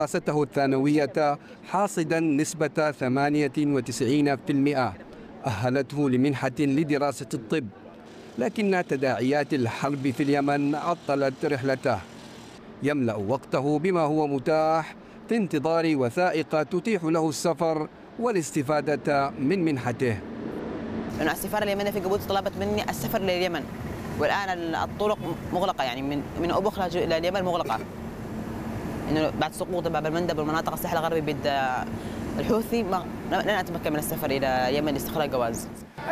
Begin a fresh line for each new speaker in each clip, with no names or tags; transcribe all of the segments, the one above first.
دراسته الثانوية حاصدا نسبة 98%، أهلته لمنحة لدراسة الطب، لكن تداعيات الحرب في اليمن عطلت رحلته. يملأ وقته بما هو متاح في انتظار وثائق تتيح له السفر والاستفادة من منحته.
لأن السفارة اليمنية في جيبوتي طلبت مني السفر لليمن، والآن الطرق مغلقة، يعني من أبخ إلى اليمن مغلقة، إنه بعد سقوط باب المندب والمناطق الساحل الغربي بيد الحوثي لن أتمكن من السفر إلى اليمن لاستخراج جواز.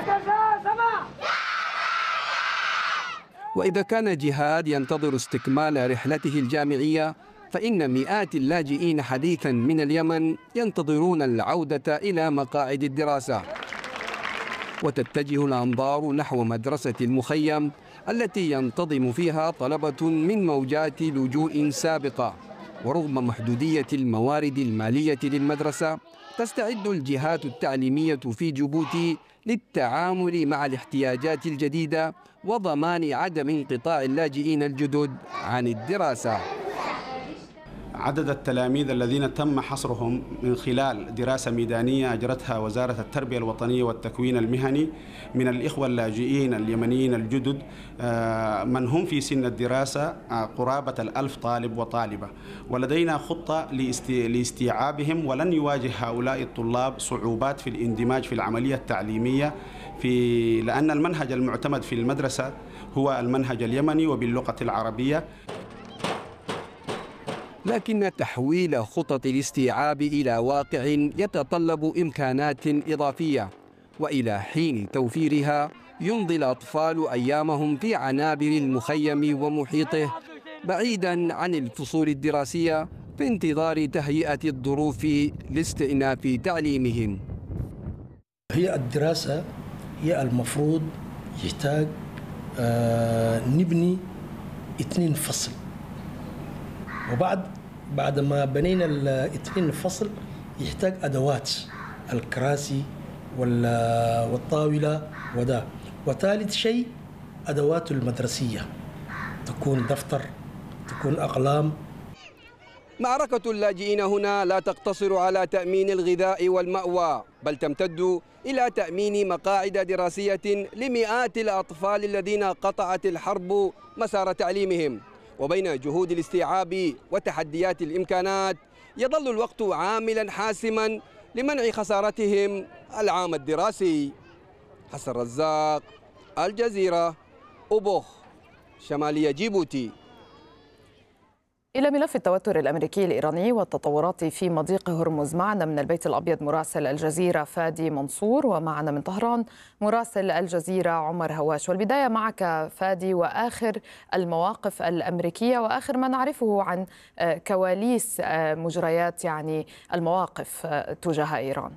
وإذا كان جهاد ينتظر استكمال رحلته الجامعية، فإن مئات اللاجئين حديثا من اليمن ينتظرون العودة إلى مقاعد الدراسة. وتتجه الأنظار نحو مدرسة المخيم التي ينتظم فيها طلبة من موجات لجوء سابقة. ورغم محدودية الموارد المالية للمدرسة، تستعد الجهات التعليمية في جيبوتي للتعامل مع الاحتياجات الجديدة وضمان عدم انقطاع اللاجئين الجدد عن الدراسة.
عدد التلاميذ الذين تم حصرهم من خلال دراسة ميدانية أجرتها وزارة التربية الوطنية والتكوين المهني من الإخوة اللاجئين اليمنيين الجدد من هم في سن الدراسة قرابة 1000 طالب وطالبة، ولدينا خطة لاستيعابهم، ولن يواجه هؤلاء الطلاب صعوبات في الاندماج في العملية التعليمية لأن المنهج المعتمد في المدرسة هو المنهج اليمني وباللغة العربية.
لكن تحويل خطط الاستيعاب إلى واقع يتطلب إمكانات إضافية، وإلى حين توفيرها يمضي الأطفال أيامهم في عنابر المخيم ومحيطه بعيدا عن الفصول الدراسية في انتظار تهيئة الظروف لاستئناف تعليمهم.
هي الدراسة هي المفروض يحتاج نبني 2 فصل، بعد ما بنينا 2 فصل يحتاج أدوات الكراسي والطاولة وده. وثالث شيء أدوات المدرسية، تكون دفتر، تكون أقلام.
معركة اللاجئين هنا لا تقتصر على تأمين الغذاء والمأوى، بل تمتد إلى تأمين مقاعد دراسية لمئات الأطفال الذين قطعت الحرب مسار تعليمهم. وبين جهود الاستيعاب وتحديات الإمكانات يظل الوقت عاملا حاسما لمنع خسارتهم العام الدراسي. حسن رزاق، الجزيرة، أبوخ، شمالية جيبوتي.
إلى ملف التوتر الأمريكي الإيراني والتطورات في مضيق هرمز، معنا من البيت الأبيض مراسل الجزيرة فادي منصور، ومعنا من طهران مراسل الجزيرة عمر هواش. والبداية معك فادي، وآخر المواقف الأمريكية وآخر ما نعرفه عن كواليس مجريات يعني المواقف تجاه إيران.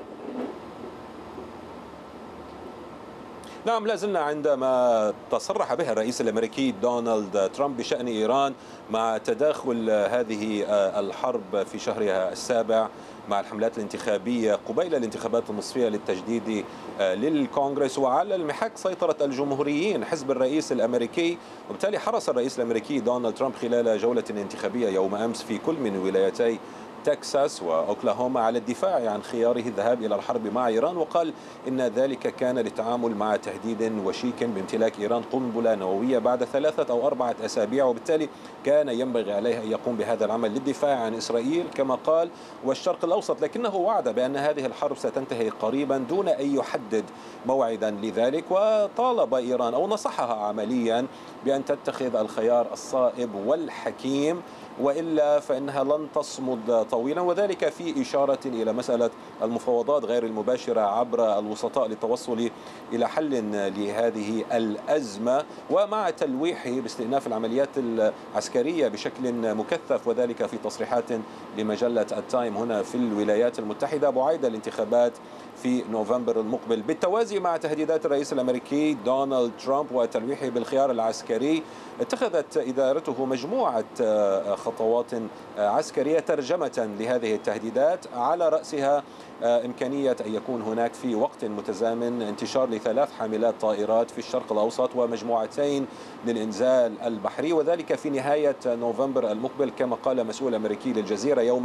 نعم، لا زلنا عندما تصرح به الرئيس الأمريكي دونالد ترامب بشأن إيران مع تداخل هذه الحرب في شهرها السابع مع الحملات الانتخابية قبيل الانتخابات النصفية للتجديد للكونغرس، وعلى المحك سيطرة الجمهوريين حزب الرئيس الأمريكي. وبالتالي حرص الرئيس الأمريكي دونالد ترامب خلال جولة انتخابية يوم أمس في كل من ولايتي تكساس وأوكلاهوما على الدفاع عن خياره الذهاب إلى الحرب مع إيران، وقال إن ذلك كان للتعامل مع تهديد وشيك بامتلاك إيران قنبلة نووية بعد 3 أو 4 أسابيع، وبالتالي كان ينبغي عليه أن يقوم بهذا العمل للدفاع عن إسرائيل كما قال والشرق الأوسط. لكنه وعد بأن هذه الحرب ستنتهي قريبا دون أن يحدد موعدا لذلك، وطالب إيران أو نصحها عمليا بأن تتخذ الخيار الصائب والحكيم، وإلا فإنها لن تصمد طويلا، وذلك في إشارة إلى مسألة المفاوضات غير المباشرة عبر الوسطاء للتوصل إلى حل لهذه الأزمة، ومع تلويحه باستئناف العمليات العسكرية بشكل مكثف، وذلك في تصريحات لمجلة التايم هنا في الولايات المتحدة بعد الانتخابات في نوفمبر المقبل. بالتوازي مع تهديدات الرئيس الأمريكي دونالد ترامب وتلويحه بالخيار العسكري، اتخذت إدارته مجموعة خطوات عسكرية ترجمة لهذه التهديدات، على رأسها إمكانية أن يكون هناك في وقت متزامن انتشار ل3 حاملات طائرات في الشرق الأوسط ومجموعتين للإنزال البحري، وذلك في نهاية نوفمبر المقبل كما قال مسؤول أمريكي للجزيرة يوم